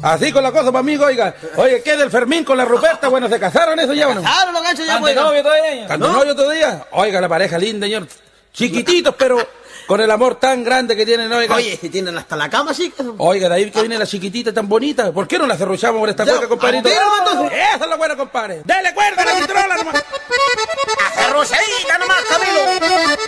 Así con la cosa, para amigo, oiga. Oye, ¿qué del Fermín con la Ruperta? Bueno, ¿se casaron eso ya o no? Claro, los ganchos ya, ¿Están de novio todavía? ¿Están de novio todavía? Oiga, la pareja linda, señor. Chiquititos, pero con el amor tan grande que tienen, oiga. Oye, si tienen hasta la cama, sí. Oiga, de ahí que viene la chiquitita tan bonita. ¿Por qué no la cerruchamos por esta cuerda, compadrito? Esa es la buena, compadre. Dele cuerda, la controla nomás. Arroceadita nomás, Camilo.